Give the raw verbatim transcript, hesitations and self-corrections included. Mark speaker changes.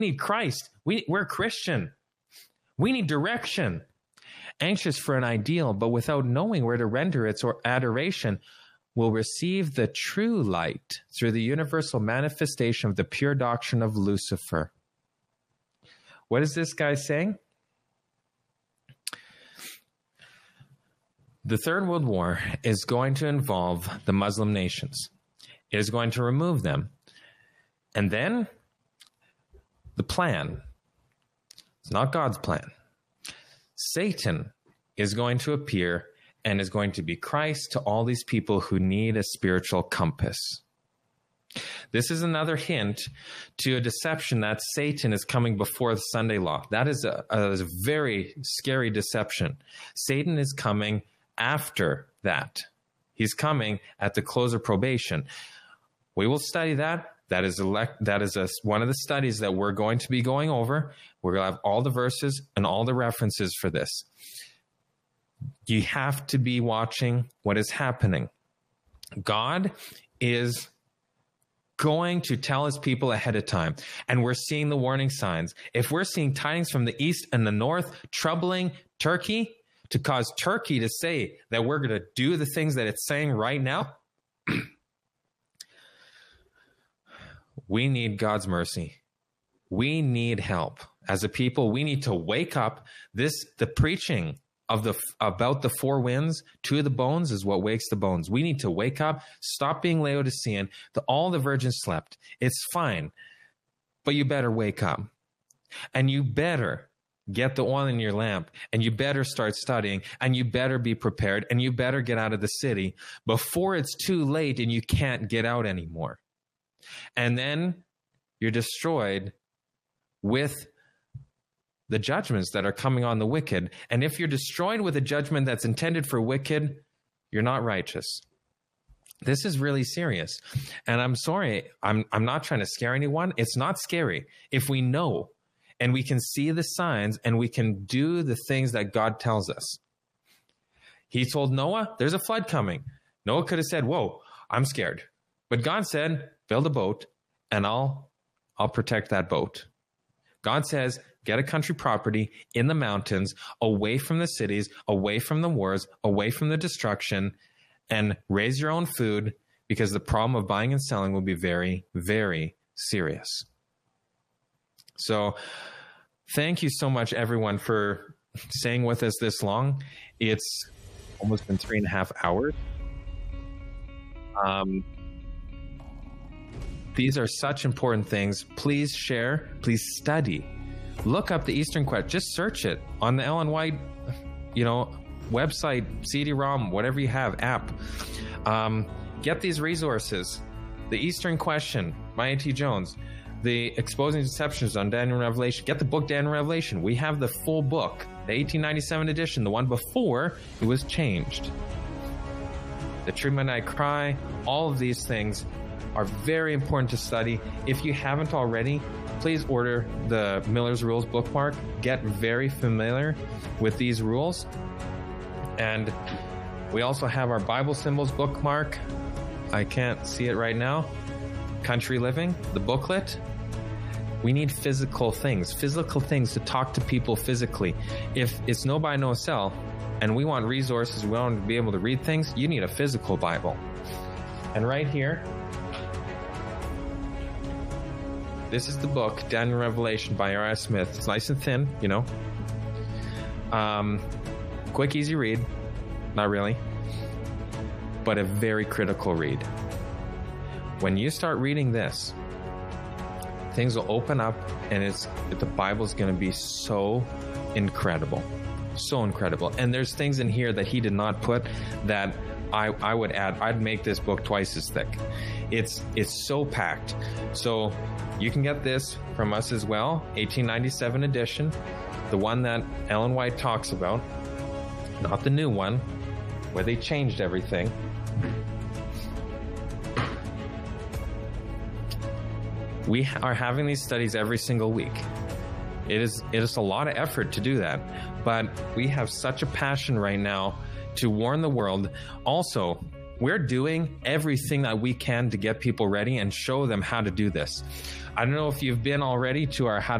Speaker 1: need Christ. We, we're Christian. We need direction. Anxious for an ideal, but without knowing where to render its or adoration, will receive the true light through the universal manifestation of the pure doctrine of Lucifer. What is this guy saying? The Third World War is going to involve the Muslim nations. It is going to remove them. And then the plan, it's not God's plan. Satan is going to appear and is going to be Christ to all these people who need a spiritual compass. This is another hint to a deception that Satan is coming before the Sunday law. That is a, a very scary deception. Satan is coming after that. He's coming at the close of probation. We will study that. That is elect, that is a, one of the studies that we're going to be going over. We're going to have all the verses and all the references for this. You have to be watching what is happening. God is going to tell his people ahead of time, and we're seeing the warning signs. If we're seeing tidings from the east and the north troubling Turkey, to cause Turkey to say that we're going to do the things that it's saying right now, we need God's mercy. We need help. As a people, we need to wake up. This, the preaching of the about the four winds to the bones is what wakes the bones. We need to wake up, stop being Laodicean. The, all the virgins slept. It's fine, but you better wake up. And you better get the oil in your lamp, and you better start studying, and you better be prepared, and you better get out of the city before it's too late and you can't get out anymore. And then you're destroyed with the judgments that are coming on the wicked. And if you're destroyed with a judgment that's intended for wicked, you're not righteous. This is really serious. And I'm sorry, I'm I'm not trying to scare anyone. It's not scary if we know and we can see the signs and we can do the things that God tells us. He told Noah, there's a flood coming. Noah could have said, whoa, I'm scared. But God said, build a boat and I'll I'll protect that boat. God says, get a country property in the mountains, away from the cities, away from the wars, away from the destruction, and raise your own food, because the problem of buying and selling will be very, very serious. So thank you so much, everyone, for staying with us this long. It's almost been three and a half hours. Um, these are such important things. Please share. Please study. Look up the Eastern Quest. Just search it on the Ellen White, you know, website, C D ROM, whatever you have, app. Um, get these resources. The Eastern Question, Maya T. Jones. The Exposing Deceptions on Daniel and Revelation. Get the book Daniel and Revelation. We have the full book, the eighteen ninety-seven edition, the one before it was changed. The True Midnight Cry. All of these things are very important to study. If you haven't already, please order the Miller's Rules bookmark. Get very familiar with these rules. And we also have our Bible Symbols bookmark. I can't see it right now. Country Living, the booklet. We need physical things, physical things to talk to people physically. If it's no buy, no sell, and we want resources, we want to be able to read things, you need a physical Bible. And right here, this is the book, Daniel and Revelation by R S Smith. It's nice and thin, you know. Um, quick, easy read. Not really. But a very critical read. When you start reading this, things will open up, and it's the Bible's going to be so incredible. So incredible. And there's things in here that he did not put that I, I would add. I'd make this book twice as thick. It's it's so packed. So you can get this from us as well, eighteen ninety-seven edition, the one that Ellen White talks about, not the new one, where they changed everything. We are having these studies every single week. It is it is a lot of effort to do that, but we have such a passion right now to warn the world. Also, we're doing everything that we can to get people ready and show them how to do this. I don't know if you've been already to our How to